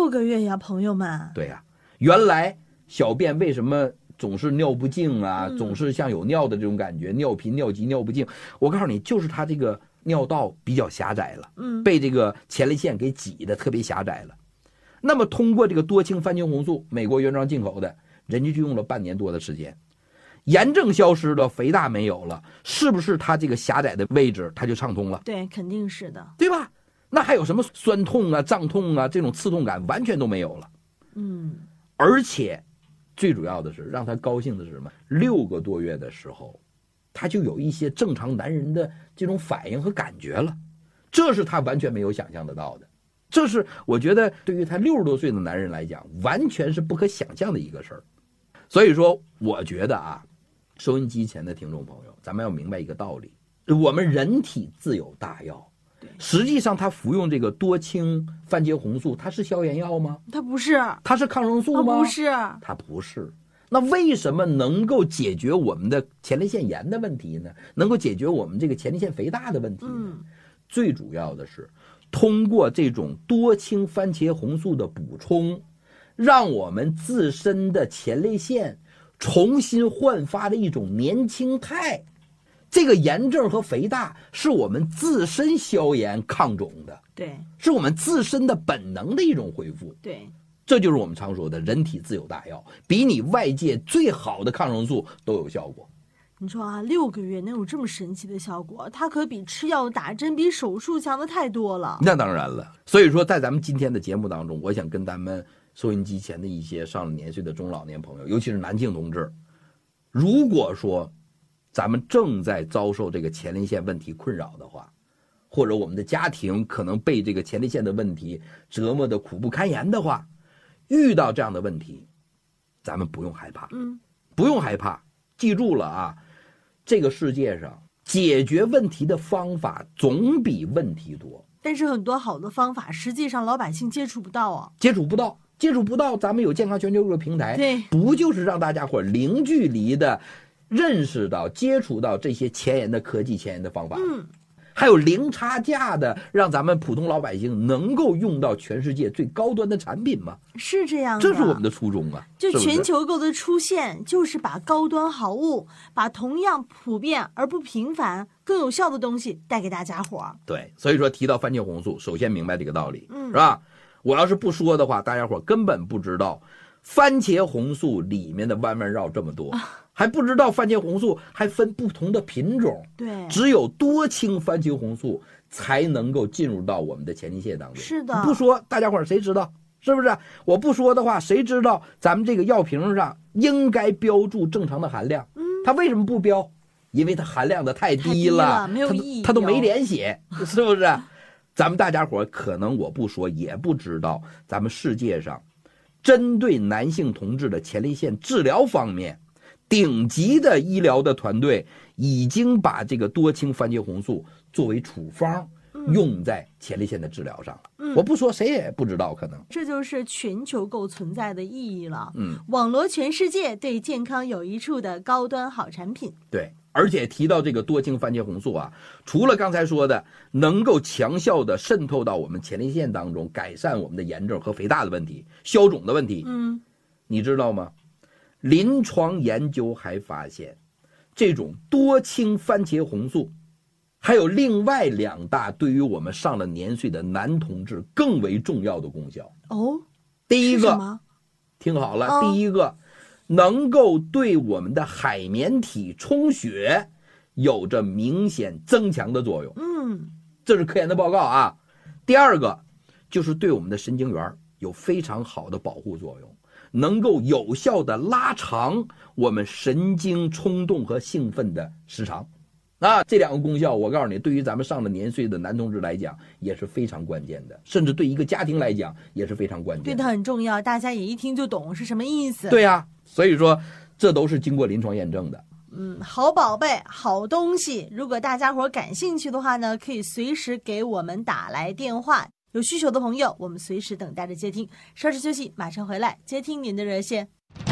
6个月呀，朋友们。 对呀，原来小便为什么总是尿不尽啊，总是像有尿的这种感觉，尿频、尿急、尿不尽。我告诉你，就是它这个尿道比较狭窄了，被这个前列腺给挤得特别狭窄了。那么通过这个多氢番茄红素，美国原装进口的，人家就用了半年多的时间，炎症消失了，肥大没有了，是不是它这个狭窄的位置它就畅通了？ 对，肯定是的， 对吧？那还有什么酸痛啊、胀痛啊这种刺痛感完全都没有了。而且最主要的是让他高兴的是什么？6个多月的时候，他就有一些正常男人的这种反应和感觉了，这是他完全没有想象得到的。这是我觉得对于他60多岁的男人来讲，完全是不可想象的一个事儿。所以说，我觉得啊，收音机前的听众朋友，咱们要明白一个道理：我们人体自有大药。实际上，他服用这个多氢番茄红素，它是消炎药吗？ 它不是。 它是抗生素吗？ 它不是。 它不是。那为什么能够解决我们的前列腺炎的问题呢？能够解决我们这个前列腺肥大的问题呢？最主要的是通过这种多氢番茄红素的补充，让我们自身的前列腺重新焕发了一种年轻态。这个炎症和肥大是我们自身消炎抗肿的， 对， 是我们自身的本能的一种恢复， 对， 这就是我们常说的人体自有大药，比你外界最好的抗生素都有效果。 你说啊，6个月能有这么神奇的效果，它可比吃药打针比手术强的太多了。 那当然了，所以说在咱们今天的节目当中，我想跟咱们收音机前的一些上了年岁的中老年朋友，尤其是男性同志，如果说咱们正在遭受这个前列腺问题困扰的话，或者我们的家庭可能被这个前列腺的问题折磨的苦不堪言的话，遇到这样的问题，咱们不用害怕，不用害怕，记住了啊，这个世界上解决问题的方法总比问题多， 但是很多好的方法，实际上老百姓接触不到啊， 接触不到，咱们有健康全球这个平台， 对， 不就是让大家伙零距离的认识到、接触到这些前沿的科技、前沿的方法，还有零差价的，让咱们普通老百姓能够用到全世界最高端的产品吗？ 是这样的， 这是我们的初衷啊！ 就全球购的出现，就是把高端好物，把同样普遍而不平凡、更有效的东西带给大家伙。 对，所以说提到番茄红素，首先明白这个道理，是吧？我要是不说的话，大家伙根本不知道番茄红素里面的弯弯绕这么多。还不知道番茄红素还分不同的品种， 对， 只有多氢番茄红素才能够进入到我们的前列腺当中。 是的， 不说大家伙谁知道？是不是？我不说的话，谁知道咱们这个药瓶上应该标注正常的含量？它为什么不标？因为它含量的太低了， 没有意义， 它都没脸写，是不是？咱们大家伙可能我不说也不知道，咱们世界上针对男性同志的前列腺治疗方面，顶级的医疗的团队已经把这个多氢番茄红素作为处方用在前列腺的治疗上了。我不说谁也不知道，可能这就是全球购存在的意义了。网罗全世界对健康有益处的高端好产品。 对，而且提到这个多氢番茄红素啊，除了刚才说的能够强效的渗透到我们前列腺当中，改善我们的炎症和肥大的问题、消肿的问题，你知道吗？临床研究还发现，这种多氢番茄红素还有另外2大对于我们上了年岁的男同志更为重要的功效。第一个，听好了，第一个能够对我们的海绵体充血有着明显增强的作用。这是科研的报告啊。第二个就是对我们的神经元有非常好的保护作用，能够有效的拉长我们神经冲动和兴奋的时长。这2个功效我告诉你，对于咱们上了年岁的男同志来讲也是非常关键的，甚至对一个家庭来讲也是非常关键的。 对，它很重要，大家也一听就懂是什么意思。 对呀，所以说这都是经过临床验证的。 好宝贝，好东西。如果大家伙感兴趣的话呢，可以随时给我们打来电话，有需求的朋友我们随时等待着接听。稍事休息，马上回来接听您的热线。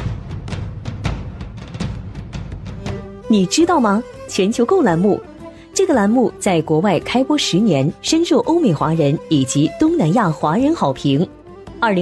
你知道吗？全球购栏目，这个栏目在国外开播10年，深受欧美华人以及东南亚华人好评。